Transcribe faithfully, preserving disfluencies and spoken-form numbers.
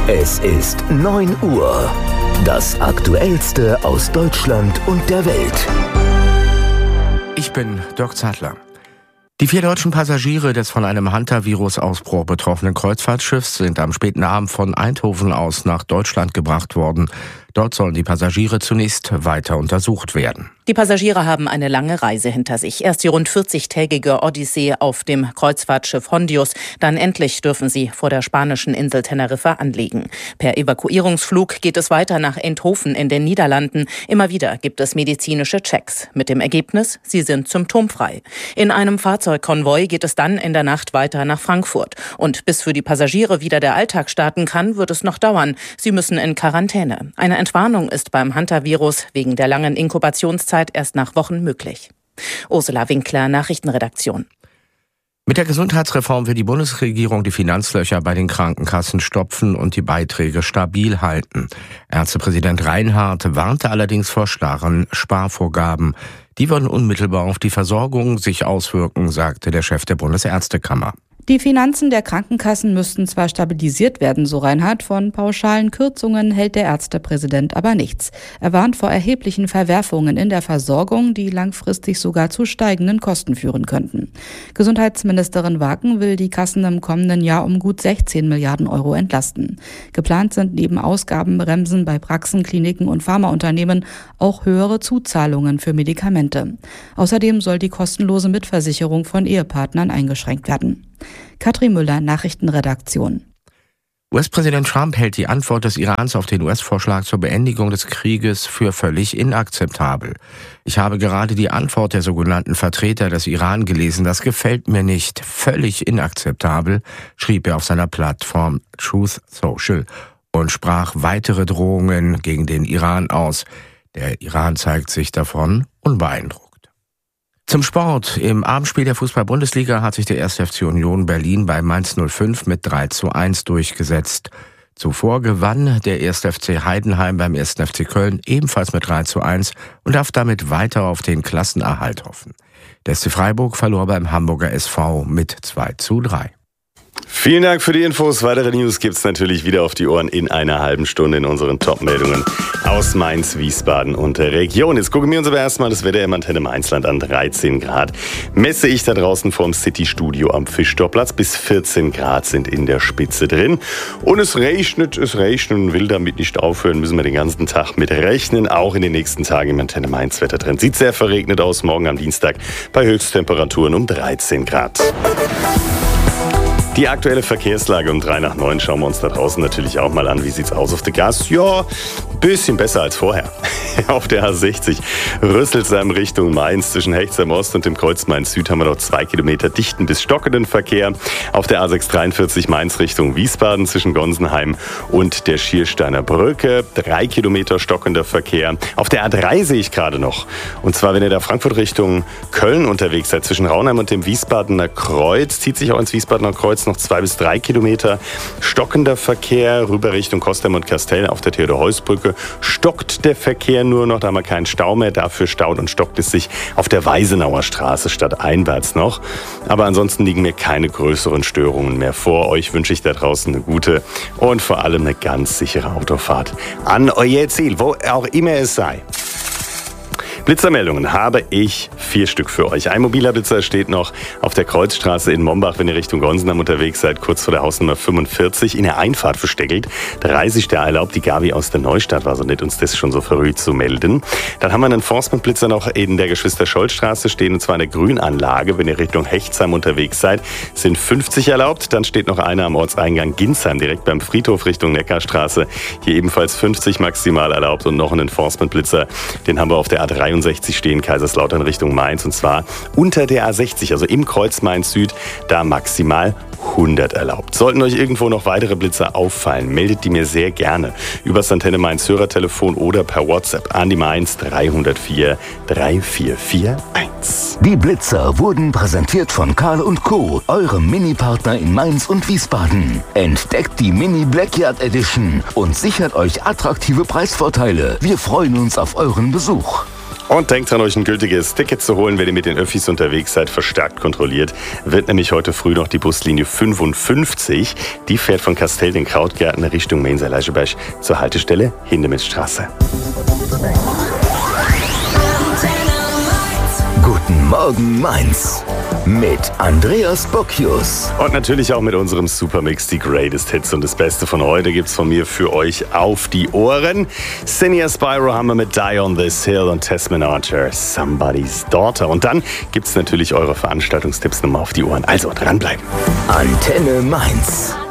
Es ist neun Uhr. Das Aktuellste aus Deutschland und der Welt. Ich bin Dirk Zadler. Die vier deutschen Passagiere des von einem Hantavirus-Ausbruch betroffenen Kreuzfahrtschiffs sind am späten Abend von Eindhoven aus nach Deutschland gebracht worden. Dort sollen die Passagiere zunächst weiter untersucht werden. Die Passagiere haben eine lange Reise hinter sich. Erst die rund vierzigtägige Odyssee auf dem Kreuzfahrtschiff Hondius. Dann endlich dürfen sie vor der spanischen Insel Teneriffa anlegen. Per Evakuierungsflug geht es weiter nach Eindhoven in den Niederlanden. Immer wieder gibt es medizinische Checks. Mit dem Ergebnis, sie sind symptomfrei. In einem Fahrzeugkonvoi geht es dann in der Nacht weiter nach Frankfurt. Und bis für die Passagiere wieder der Alltag starten kann, wird es noch dauern. Sie müssen in Quarantäne. Eine Entwarnung ist beim Hantavirus wegen der langen Inkubationszeit erst nach Wochen möglich. Ursula Winkler, Nachrichtenredaktion. Mit der Gesundheitsreform will die Bundesregierung die Finanzlöcher bei den Krankenkassen stopfen und die Beiträge stabil halten. Ärztepräsident Reinhardt warnte allerdings vor starren Sparvorgaben. Die würden unmittelbar auf die Versorgung sich auswirken, sagte der Chef der Bundesärztekammer. Die Finanzen der Krankenkassen müssten zwar stabilisiert werden, so Reinhardt, von pauschalen Kürzungen hält der Ärztepräsident aber nichts. Er warnt vor erheblichen Verwerfungen in der Versorgung, die langfristig sogar zu steigenden Kosten führen könnten. Gesundheitsministerin Waken will die Kassen im kommenden Jahr um gut sechzehn Milliarden Euro entlasten. Geplant sind neben Ausgabenbremsen bei Praxen, Kliniken und Pharmaunternehmen auch höhere Zuzahlungen für Medikamente. Außerdem soll die kostenlose Mitversicherung von Ehepartnern eingeschränkt werden. Katrin Müller, Nachrichtenredaktion. U S-Präsident Trump hält die Antwort des Irans auf den U S-Vorschlag zur Beendigung des Krieges für völlig inakzeptabel. Ich habe gerade die Antwort der sogenannten Vertreter des Iran gelesen. Das gefällt mir nicht. Völlig inakzeptabel, schrieb er auf seiner Plattform Truth Social und sprach weitere Drohungen gegen den Iran aus. Der Iran zeigt sich davon unbeeindruckt. Zum Sport. Im Abendspiel der Fußball-Bundesliga hat sich der erste F C Union Berlin bei Mainz null fünf mit drei zu eins durchgesetzt. Zuvor gewann der erste F C Heidenheim beim ersten F C Köln ebenfalls mit drei zu eins und darf damit weiter auf den Klassenerhalt hoffen. Der S C Freiburg verlor beim Hamburger S V mit zwei zu drei. Vielen Dank für die Infos. Weitere News gibt's natürlich wieder auf die Ohren in einer halben Stunde in unseren Top-Meldungen aus Mainz, Wiesbaden und der Region. Jetzt gucken wir uns aber erstmal das Wetter im Antenne Mainzland an. dreizehn Grad messe ich da draußen vorm City-Studio am Fischtorplatz. Bis vierzehn Grad sind in der Spitze drin. Und es regnet, es regnet und will damit nicht aufhören. Müssen wir den ganzen Tag mit rechnen. Auch in den nächsten Tagen im Antenne Mainz Wetter drin. Sieht sehr verregnet aus. Morgen am Dienstag bei Höchsttemperaturen um dreizehn Grad. Die aktuelle Verkehrslage um drei nach neun schauen wir uns da draußen natürlich auch mal an. Wie sieht's aus auf der Gas? Ja, ein bisschen besser als vorher. Auf der A sechzig Rüsselsheim Richtung Mainz zwischen Hechtsheim Ost und dem Kreuz Mainz Süd haben wir noch zwei Kilometer dichten bis stockenden Verkehr. Auf der A sechs dreiundvierzig Mainz Richtung Wiesbaden zwischen Gonsenheim und der Schiersteiner Brücke drei Kilometer stockender Verkehr. Auf der A drei sehe ich gerade noch. Und zwar, wenn ihr da Frankfurt Richtung Köln unterwegs seid, zwischen Raunheim und dem Wiesbadener Kreuz, zieht sich auch ins Wiesbadener Kreuz noch zwei bis drei Kilometer stockender Verkehr. Rüber Richtung Kostheim und Kastell auf der Theodor-Heuss-Brücke stockt der Verkehr nur noch, da haben wir keinen Stau mehr. Dafür staut und stockt es sich auf der Weisenauer Straße stadteinwärts noch. Aber ansonsten liegen mir keine größeren Störungen mehr vor. Euch wünsche ich da draußen eine gute und vor allem eine ganz sichere Autofahrt an euer Ziel, wo auch immer es sei. Blitzermeldungen habe ich vier Stück für euch. Ein mobiler Blitzer steht noch auf der Kreuzstraße in Mombach, wenn ihr Richtung Gonsenheim unterwegs seid, kurz vor der Hausnummer fünfundvierzig, in der Einfahrt versteckelt. dreißig der erlaubt, die Gabi aus der Neustadt war so nett, uns das schon so früh zu melden. Dann haben wir einen Enforcement-Blitzer noch in der Geschwister-Scholl-Straße stehen, und zwar in der Grünanlage, wenn ihr Richtung Hechtsheim unterwegs seid, sind fünfzig erlaubt. Dann steht noch einer am Ortseingang Ginsheim, direkt beim Friedhof Richtung Neckarstraße, hier ebenfalls fünfzig maximal erlaubt, und noch einen Enforcement-Blitzer, den haben wir auf der A dreiundsechzig stehen, Kaiserslautern Richtung Mainz, und zwar unter der A sechzig, also im Kreuz Mainz Süd, da maximal hundert erlaubt. Sollten euch irgendwo noch weitere Blitzer auffallen, meldet die mir sehr gerne über das Antenne Mainz Hörertelefon oder per WhatsApp an die Mainz drei null vier drei vier vier eins. Die Blitzer wurden präsentiert von Karl und Co., eurem Mini-Partner in Mainz und Wiesbaden. Entdeckt die Mini Blackyard Edition und sichert euch attraktive Preisvorteile. Wir freuen uns auf euren Besuch. Und denkt dran, euch ein gültiges Ticket zu holen, wenn ihr mit den Öffis unterwegs seid, verstärkt kontrolliert. Wird nämlich heute früh noch die Buslinie fünfundfünfzig. Die fährt von Kastell den Krautgärten Richtung Mainzer-Leischeberg zur Haltestelle Hindemithstraße. Guten Morgen Mainz mit Andreas Bocchius. Und natürlich auch mit unserem Supermix, die Greatest Hits. Und das Beste von heute gibt's von mir für euch auf die Ohren. Cinia Spyro haben wir mit Die on This Hill und Tesman Archer, Somebody's Daughter. Und dann gibt's natürlich eure Veranstaltungstipps nochmal auf die Ohren. Also dranbleiben. Antenne Mainz.